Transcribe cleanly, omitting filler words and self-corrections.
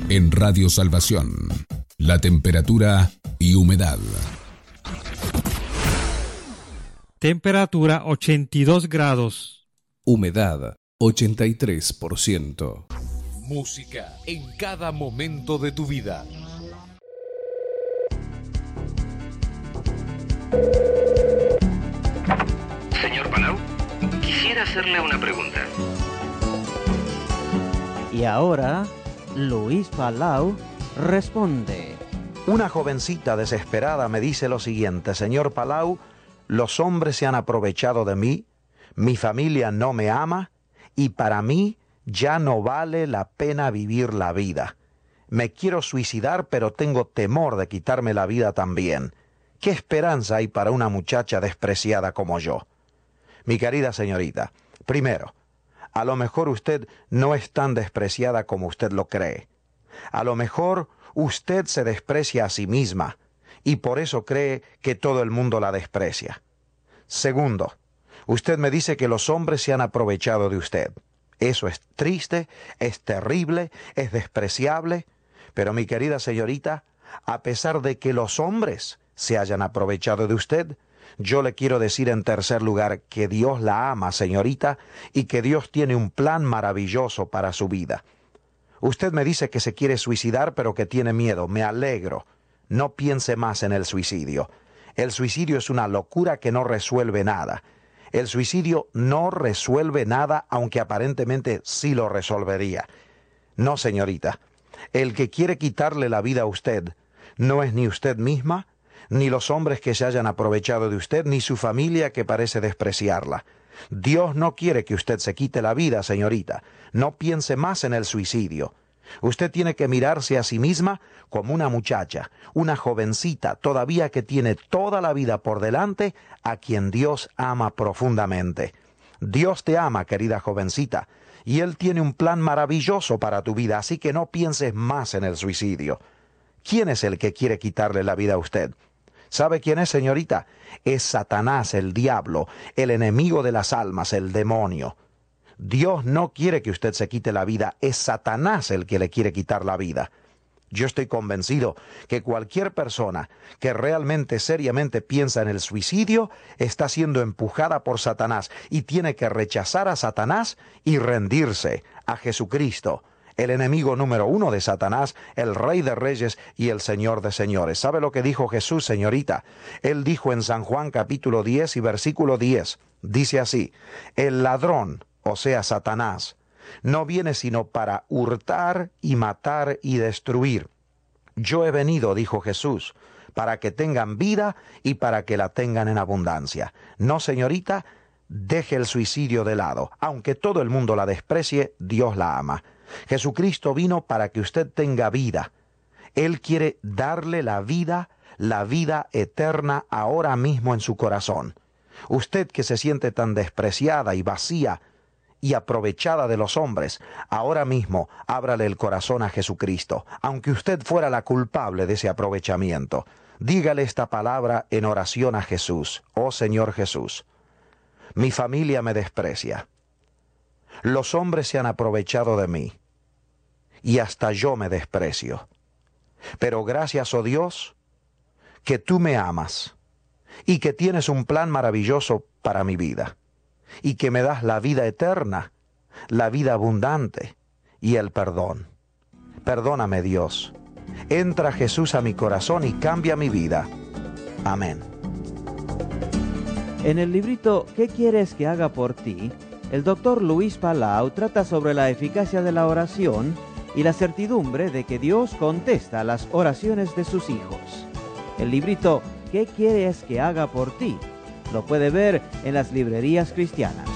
En Radio Salvación, la temperatura y humedad. Temperatura 82 grados. Humedad 83%. Música en cada momento de tu vida. Señor Palau, quisiera hacerle una pregunta. Y ahora, Luis Palau responde. Una jovencita desesperada me dice lo siguiente: señor Palau, los hombres se han aprovechado de mí, mi familia no me ama y para mí ya no vale la pena vivir la vida. Me quiero suicidar, pero tengo temor de quitarme la vida también. ¿Qué esperanza hay para una muchacha despreciada como yo? Mi querida señorita, primero, a lo mejor usted no es tan despreciada como usted lo cree. A lo mejor usted se desprecia a sí misma y por eso cree que todo el mundo la desprecia. Segundo, usted me dice que los hombres se han aprovechado de usted. Eso es triste, es terrible, es despreciable, pero mi querida señorita, a pesar de que los hombres se hayan aprovechado de usted, yo le quiero decir en tercer lugar que Dios la ama, señorita, y que Dios tiene un plan maravilloso para su vida. Usted me dice que se quiere suicidar, pero que tiene miedo. Me alegro. No piense más en el suicidio. El suicidio es una locura que no resuelve nada. El suicidio no resuelve nada, aunque aparentemente sí lo resolvería. No, señorita. El que quiere quitarle la vida a usted no es ni usted misma, ni los hombres que se hayan aprovechado de usted, ni su familia que parece despreciarla. Dios no quiere que usted se quite la vida, señorita. No piense más en el suicidio. Usted tiene que mirarse a sí misma como una muchacha, una jovencita todavía que tiene toda la vida por delante, a quien Dios ama profundamente. Dios te ama, querida jovencita, y Él tiene un plan maravilloso para tu vida, así que no pienses más en el suicidio. ¿Quién es el que quiere quitarle la vida a usted? ¿Sabe quién es, señorita? Es Satanás, el diablo, el enemigo de las almas, el demonio. Dios no quiere que usted se quite la vida, es Satanás el que le quiere quitar la vida. Yo estoy convencido que cualquier persona que realmente seriamente piensa en el suicidio está siendo empujada por Satanás y tiene que rechazar a Satanás y rendirse a Jesucristo, el enemigo número uno de Satanás, el Rey de Reyes y el Señor de Señores. ¿Sabe lo que dijo Jesús, señorita? Él dijo en San Juan capítulo 10 y versículo 10, dice así: el ladrón, o sea Satanás, no viene sino para hurtar y matar y destruir. Yo he venido, dijo Jesús, para que tengan vida y para que la tengan en abundancia. No, señorita, deje el suicidio de lado. Aunque todo el mundo la desprecie, Dios la ama. Jesucristo vino para que usted tenga vida. Él quiere darle la vida eterna ahora mismo en su corazón. Usted que se siente tan despreciada y vacía y aprovechada de los hombres, ahora mismo ábrale el corazón a Jesucristo, aunque usted fuera la culpable de ese aprovechamiento. Dígale esta palabra en oración a Jesús: oh Señor Jesús, mi familia me desprecia. Los hombres se han aprovechado de mí y hasta yo me desprecio. Pero gracias, oh Dios, que tú me amas y que tienes un plan maravilloso para mi vida y que me das la vida eterna, la vida abundante y el perdón. Perdóname, Dios. Entra Jesús a mi corazón y cambia mi vida. Amén. En el librito ¿Qué quieres que haga por ti?, el doctor Luis Palau trata sobre la eficacia de la oración y la certidumbre de que Dios contesta las oraciones de sus hijos. El librito ¿Qué quieres que haga por ti?, lo puede ver en las librerías cristianas.